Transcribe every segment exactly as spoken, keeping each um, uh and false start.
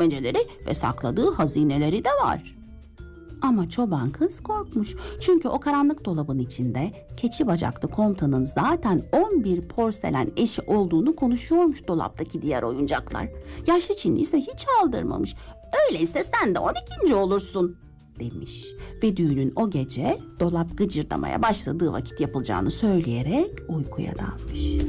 çekmeceleri ve sakladığı hazineleri de var. Ama çoban kız korkmuş. Çünkü o karanlık dolabın içinde keçi bacaklı komutanın zaten on bir porselen eşi olduğunu konuşuyormuş dolaptaki diğer oyuncaklar. Yaşlı Çinli ise hiç aldırmamış. Öyleyse sen de on ikinci olursun demiş. Ve düğünün o gece dolap gıcırdamaya başladığı vakit yapılacağını söyleyerek uykuya dalmış.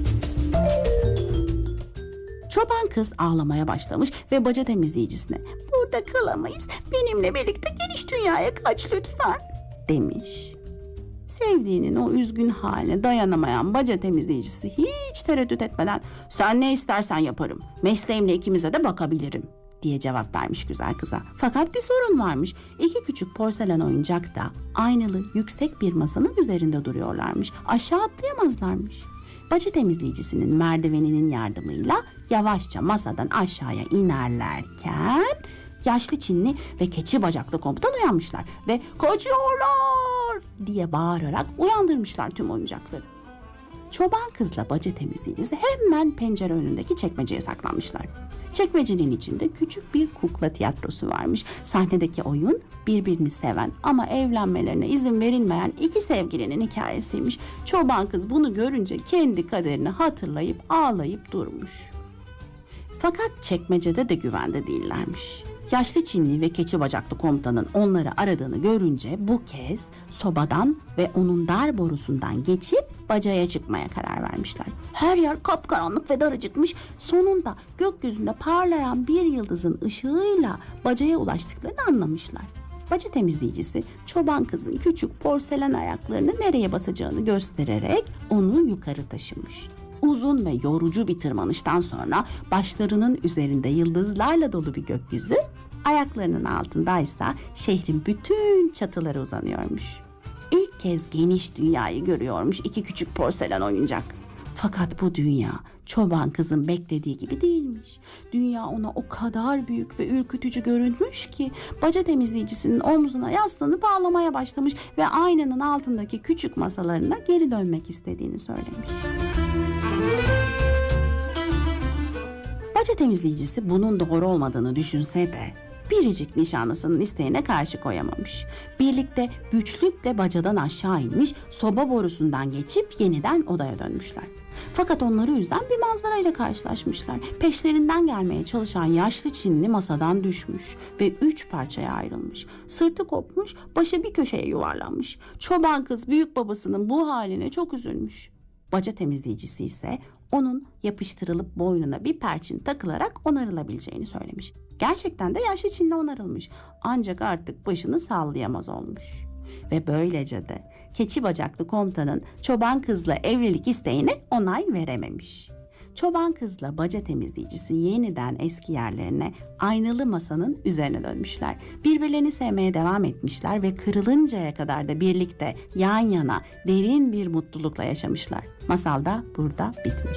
Çoban kız ağlamaya başlamış ve baca temizleyicisine "Burada kalamayız, benimle birlikte geniş dünyaya kaç lütfen" demiş. Sevdiğinin o üzgün haline dayanamayan baca temizleyicisi hiç tereddüt etmeden "Sen ne istersen yaparım, mesleğimle ikimize de bakabilirim" diye cevap vermiş güzel kıza. Fakat bir sorun varmış. İki küçük porselen oyuncak da aynalı yüksek bir masanın üzerinde duruyorlarmış. Aşağı atlayamazlarmış. Baca temizleyicisinin merdiveninin yardımıyla yavaşça masadan aşağıya inerlerken yaşlı Çinli ve keçi bacaklı komutan uyanmışlar ve "Kaçıyorlar!" diye bağırarak uyandırmışlar tüm oyuncakları. Çoban kızla baca temizleyicisi hemen pencere önündeki çekmeceye saklanmışlar. Çekmecenin içinde küçük bir kukla tiyatrosu varmış. Sahnedeki oyun birbirini seven ama evlenmelerine izin verilmeyen iki sevgilinin hikayesiymiş. Çoban kız bunu görünce kendi kaderini hatırlayıp ağlayıp durmuş. Fakat çekmecede de güvende değillermiş. Yaşlı Çinli ve keçi bacaklı komutanın onları aradığını görünce bu kez sobadan ve onun dar borusundan geçip bacaya çıkmaya karar vermişler. Her yer kapkaranlık ve daracıkmış. Sonunda gökyüzünde parlayan bir yıldızın ışığıyla bacaya ulaştıklarını anlamışlar. Baca temizleyicisi çoban kızın küçük porselen ayaklarını nereye basacağını göstererek onu yukarı taşımış. Uzun ve yorucu bir tırmanıştan sonra başlarının üzerinde yıldızlarla dolu bir gökyüzü, ayaklarının altındaysa şehrin bütün çatıları uzanıyormuş. İlk kez geniş dünyayı görüyormuş iki küçük porselen oyuncak. Fakat bu dünya çoban kızın beklediği gibi değilmiş. Dünya ona o kadar büyük ve ürkütücü görünmüş ki baca temizleyicisinin omzuna yaslanıp ağlamaya başlamış ve aynanın altındaki küçük masalarına geri dönmek istediğini söylemiş. Baca temizleyicisi bunun doğru olmadığını düşünse de biricik nişanlısının isteğine karşı koyamamış. Birlikte güçlükle bacadan aşağı inmiş, soba borusundan geçip yeniden odaya dönmüşler. Fakat onları üzen bir manzarayla karşılaşmışlar. Peşlerinden gelmeye çalışan yaşlı Çinli masadan düşmüş ve üç parçaya ayrılmış. Sırtı kopmuş, başı bir köşeye yuvarlanmış. Çoban kız büyük babasının bu haline çok üzülmüş. Baca temizleyicisi ise onun yapıştırılıp boynuna bir perçin takılarak onarılabileceğini söylemiş. Gerçekten de yaşlı Çinli onarılmış. Ancak artık başını sallayamaz olmuş. Ve böylece de keçi bacaklı komutanın çoban kızla evlilik isteğine onay verememiş. Çoban kızla baca temizleyicisi yeniden eski yerlerine aynalı masanın üzerine dönmüşler. Birbirlerini sevmeye devam etmişler ve kırılıncaya kadar da birlikte yan yana derin bir mutlulukla yaşamışlar. Masal da burada bitmiş.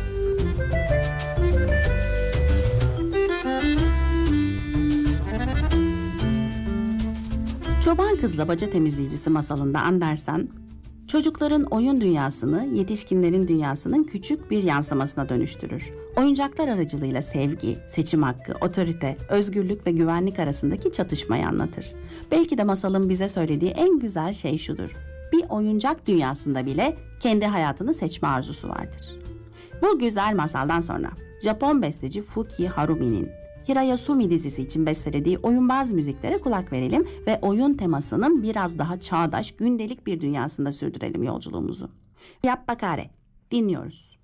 Çoban kızla baca temizleyicisi masalında Andersen, çocukların oyun dünyasını yetişkinlerin dünyasının küçük bir yansımasına dönüştürür. Oyuncaklar aracılığıyla sevgi, seçim hakkı, otorite, özgürlük ve güvenlik arasındaki çatışmayı anlatır. Belki de masalın bize söylediği en güzel şey şudur: bir oyuncak dünyasında bile kendi hayatını seçme arzusu vardır. Bu güzel masaldan sonra Japon besteci Fuki Harumi'nin Hirayasumi dizisi için bestelediği oyunbaz müziklere kulak verelim ve oyun temasının biraz daha çağdaş, gündelik bir dünyasında sürdürelim yolculuğumuzu. Yappa Kare dinliyoruz.